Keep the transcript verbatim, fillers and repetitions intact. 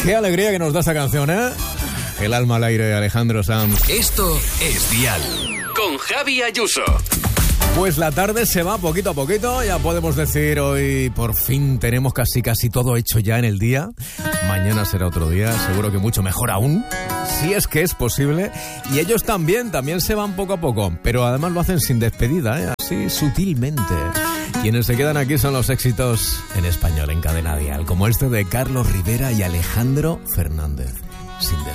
Qué alegría que nos da esa canción, ¿eh? El alma al aire de Alejandro Sanz. Esto es Dial con Javi Ayuso. Pues la tarde se va poquito a poquito, ya podemos decir hoy por fin tenemos casi casi todo hecho ya en el día. Mañana será otro día, seguro que mucho mejor aún, si es que es posible. Y ellos también, también se van poco a poco, pero además lo hacen sin despedida, ¿eh? Así sutilmente. Quienes se quedan aquí son los éxitos en español en Cadena Dial, como este de Carlos Rivera y Alejandro Fernández. Sin despedida.